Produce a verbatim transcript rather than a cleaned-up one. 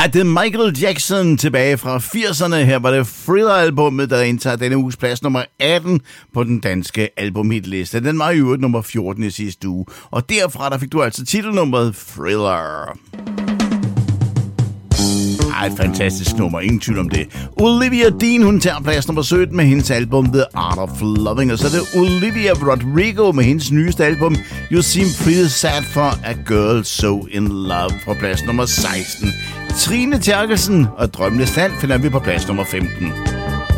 Nej, det er Michael Jackson tilbage fra firserne. Her var det Thriller-albummet, der indtager denne uges plads nummer atten på den danske albumhitliste. Den var i øvrigt nummer fjorten i sidste uge. Og derfra der fik du altså titelnummeret Thriller. Ej, et fantastisk nummer, ingen tvivl om det. Olivia Dean, hun tager plads nummer sytten med hendes album The Art of Loving. Og så er det Olivia Rodrigo med hendes nyeste album You Seem Pretty Sad for a Girl So In Love på plads nummer seksten. Trine Terkelsen og Drømmenes Land finder vi på plads nummer femten.